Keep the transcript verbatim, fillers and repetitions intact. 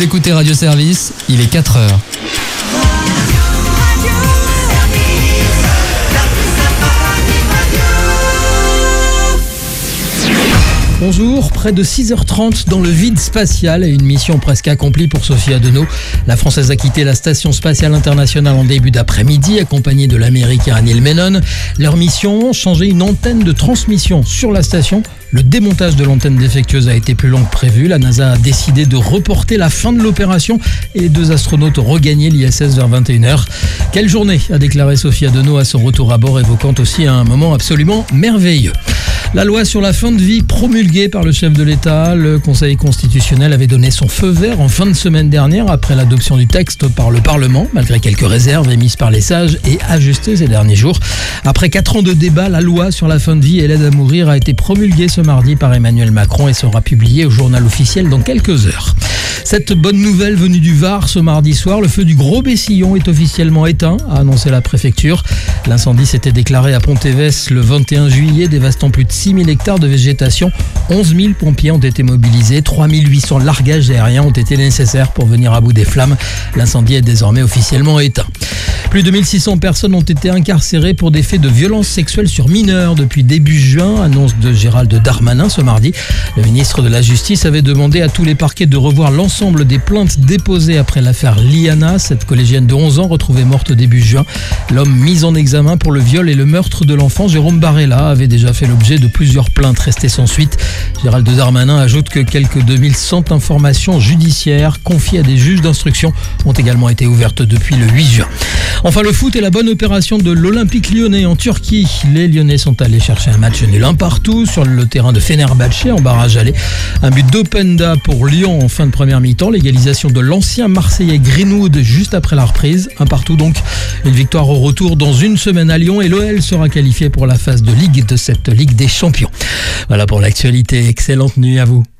écoutez Radio Service, il est quatre heures. Bonjour, près de six heures trente dans le vide spatial et une mission presque accomplie pour Sophie Adenau. La Française a quitté la Station Spatiale Internationale en début d'après-midi, accompagnée de l'Américain Neil Menon. Leur mission, changer une antenne de transmission sur la station. Le démontage de l'antenne défectueuse a été plus long que prévu. La NASA a décidé de reporter la fin de l'opération et les deux astronautes ont regagné l'I S S vers vingt et une heures. Quelle journée, a déclaré Sophie Adenau à son retour à bord, évoquant aussi un moment absolument merveilleux. La loi sur la fin de vie promulguée par le chef de l'État, le Conseil constitutionnel avait donné son feu vert en fin de semaine dernière après l'adoption du texte par le Parlement, malgré quelques réserves émises par les sages et ajustées ces derniers jours. Après quatre ans de débat, la loi sur la fin de vie et l'aide à mourir a été promulguée ce mardi par Emmanuel Macron et sera publiée au journal officiel dans quelques heures. Cette bonne nouvelle venue du Var ce mardi soir, le feu du Gros Bessillon est officiellement éteint, a annoncé la préfecture. L'incendie s'était déclaré à Pontévès le vingt et un juillet, dévastant plus de six mille hectares de végétation. onze mille pompiers ont été mobilisés, trois mille huit cents largages aériens ont été nécessaires pour venir à bout des flammes. L'incendie est désormais officiellement éteint. Plus de mille six cents personnes ont été incarcérées pour des faits de violences sexuelles sur mineurs depuis début juin, annonce de Gérald Darmanin ce mardi. Le ministre de la Justice avait demandé à tous les parquets de revoir l'ensemble des plaintes déposées après l'affaire Liana, cette collégienne de onze ans retrouvée morte début juin. L'homme mis en examen pour le viol et le meurtre de l'enfant, Jérôme Barella, avait déjà fait l'objet de plusieurs plaintes restées sans suite. Gérald Darmanin ajoute que quelques deux mille cent informations judiciaires confiées à des juges d'instruction ont également été ouvertes depuis le huit juin. Enfin, le foot et la bonne opération de l'Olympique lyonnais en Turquie. Les Lyonnais sont allés chercher un match nul un partout sur le terrain de Fenerbahçe en barrage aller. Un but d'Openda pour Lyon en fin de première mi-temps. L'égalisation de l'ancien Marseillais Greenwood juste après la reprise. Un partout donc. Une victoire au retour dans une semaine à Lyon et l'O L sera qualifié pour la phase de Ligue de cette Ligue des Champions. Voilà pour l'actualité. Excellente nuit à vous.